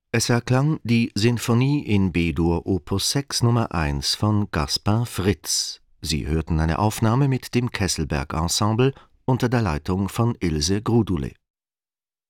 Es erklang die Sinfonie in B-Dur Opus 6 Nummer 1 von Gaspard Fritz. Sie hörten eine Aufnahme mit dem Kesselberg Ensemble unter der Leitung von Ilse Grudule.